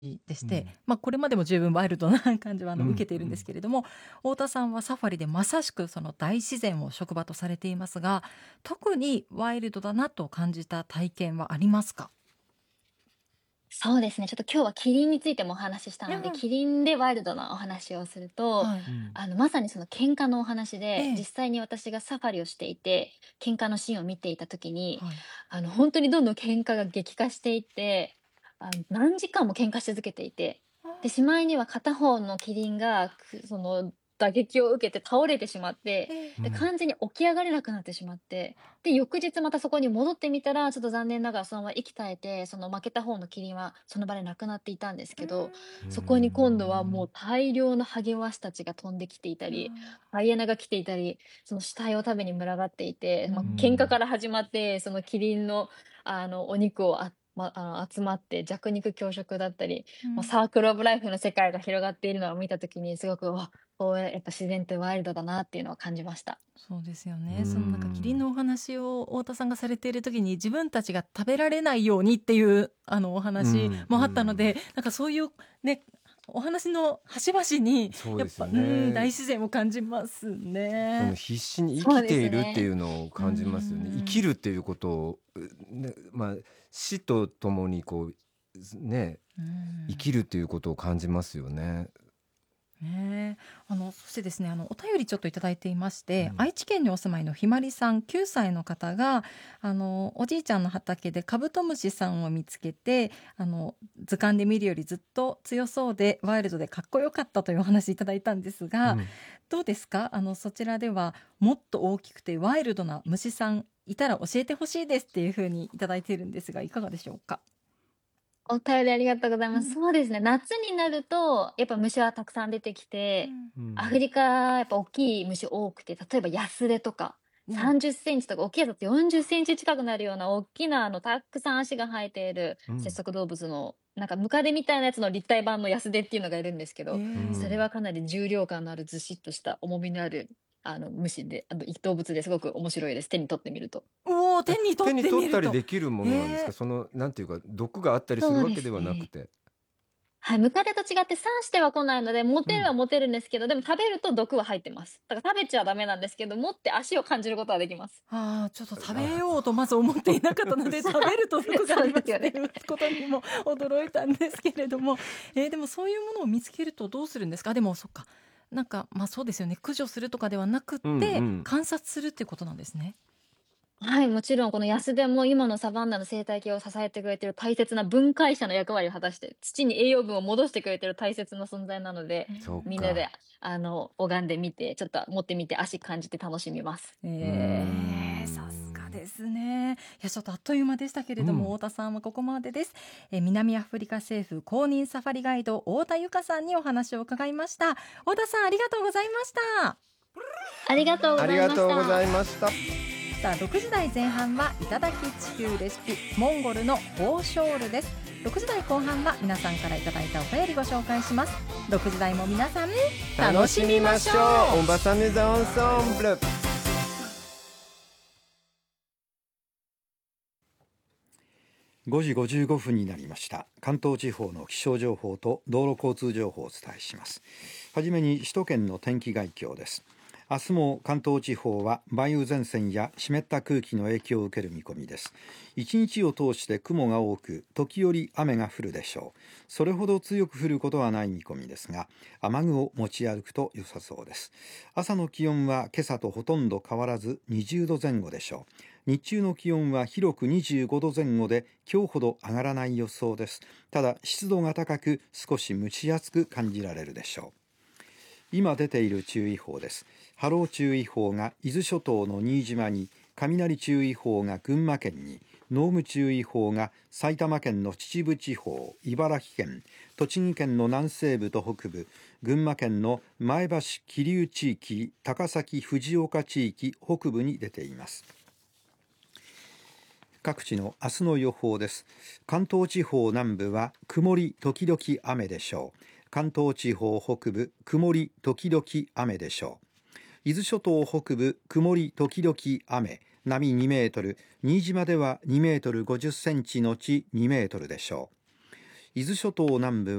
でして、これまでも十分ワイルドな感じは受けているんですけれども、太田さんはサファリでまさしくその大自然を職場とされていますが、特にワイルドだなと感じた体験はありますか？ そうですね、ちょっと今日はキリンについてもお話ししたので、 うん、 キリンでワイルドなお話をすると、 はい。 まさにその喧嘩のお話えで、実え、 際に私がサファリをしていて、喧嘩のシーンを見ていた時に、 はい。 本当にどんどん喧嘩が激化していって、何時間も喧嘩し続けていて、で、しまいには片方のキリンが、その打撃を受けて倒れてしまって、 ええ、 で、完全に起き上がれなくなってしまって、で、翌日またそこに戻ってみたら、ちょっと残念ながらそのまま息絶えて、その負けた方のキリンはその場で亡くなっていたんですうーけど、そこに今度はもん、 う大量のハゲワシたちが飛んできていたり、 あハイエナが来ていたり、その死体を食べに群がっていて、 ー、う喧嘩ん、 から始まって、そのキリンの、お肉を集まって弱肉強食だったり、 うん。 サークルオブライフの世界が広がっているのを見た時にすごく、こうやっぱ自然ってワイルドだなっていうのを感じました。 そうですよね。そのなんかキリンのお話を太田さんがされている時に、自分たちが食べられないようにっていうお話もあったので、なんかそういうね、お話の端々にそうですよやっぱ、大ね。 自然を感じますそのね。 必死に生そうできているっていすね。 うのをう感じますよね。生きん。 るっていうことを、死とともにね、 う生ん。 きるっていうことを感じますよね。 ねえ、そしてですね、お便りちょっといただいていまして、 うん。 愛知県にお住まいのひまりさん9歳の方が、おじいちゃんの畑でカブトムシさんを見つけて、図鑑で見るよりずっと強そうでワイルドでかっこよかったというお話いただいたんですが、 うん。 どうですか？そちらではもっと大きくてワイルドな虫さんいたら教えてほしいですっていうふうにいただいているんですが、いかがでしょうか？ お便りありがとうございます。 うん、 そうですね、夏になると、やっぱ虫はたくさん出てきて、 うん、 うん。 アフリカやっぱ大きい虫多くて、例えばヤスデとか、 おう、 30センチとか、大きいやつだと40センチ近くなるような大きなたくさん足が生えているうん。 節足動物の、なんかムカデみたいなやつの立体版のヤスデっていうのがいるんですけえど、それえ、 はかなり重量感のあるずしっとした重みのある、虫で、動物ですごく面白いです。手に取ってみると。 おお、手に取って手に取っみると。 たりできるもえのなんですか？ え。 なんていうか、毒があったりするそうでわけではなくすね。 て。 はい、ムカデと違って刺しては来ないので、持うん。 てるは持てるんですけど、でも食べると毒は入ってます。だから食べちゃダメなんですけど、持って足を感じることはできます。 ああ、ちょっと食べあ、 ようとまず思っていなかったので、食べると毒がありまそうですよね。 すっていうことにも驚いたんですけれども、でもそういうものを見つけるとどうするんですか？でもそっか、なんか、そうですよね、駆除するとかではなくっうんうて、 ん。 観察するっていうことなんですね。 はい、もちろんこのヤスデも今のサバンナの生態系を支えてくれている大切な分解者の役割を果たして、土に栄養分を戻してくれている大切な存在なので、 うん。 そうみんなで、 か。 拝んでみて、ちょっと持ってみて足感じて楽しみます。 うーさすがん。 ですね。いや、ちょっとあっという間でしたけれども、 うん。 太田さんはここまでです。南アフリカ政府公認サファリガイド、太田由香さんにお話を伺いました。太田さん、ありがとうございました。 ありがとうごありざいがとうごました。 ざいました。 さあ、6時台前半はいただき地球レシピ、モンゴルのホーショールです。6時台後半は皆さんからいただいたお便りご紹介します。6時台も皆さん楽楽ししみましょみましょう。オンう。 バサメザオンソンブル。 5時55分になりました。関東地方の気象情報と道路交通情報をお伝えします。はじめに首都圏の天気概況です。明日も関東地方は梅雨前線や湿った空気の影響を受ける見込みです。一日を通して雲が多く、時折雨が降るでしょう。それほど強く降ることはない見込みですが、雨具を持ち歩くと良さそうです。朝の気温は今朝とほとんど変わらず20度前後でしょう。日中の気温は広く25度前後で今日ほど上がらない予想です。ただ湿度が高く少し蒸し暑く感じられるでしょう。今出ている注意報です。波浪注意報が伊豆諸島の新島に、雷注意報が群馬県に、濃霧注意報が埼玉県の秩父地方、茨城県、栃木県の南西部と北部、群馬県の前橋桐生地域、高崎藤岡地域北部に出ています。各地の明日の予報です。関東地方南部は曇り時々雨でしょう。関東地方北部曇り時々雨でしょう。伊豆諸島北部曇り時々雨、波2メートル、新島では2メートル50センチのち2メートルでしょう。伊豆諸島南部